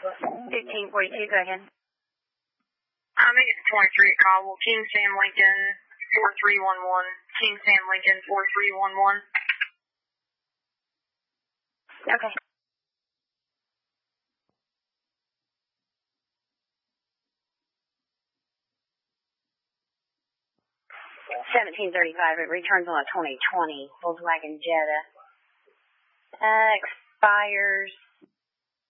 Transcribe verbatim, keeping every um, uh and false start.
fifteen forty-two, go ahead. I think it's twenty-three at Cobble. King Sam Lincoln, four three one one. King Sam Lincoln, four three one one. Okay. seventeen thirty-five, it returns on a twenty twenty Volkswagen Jetta. Uh, expires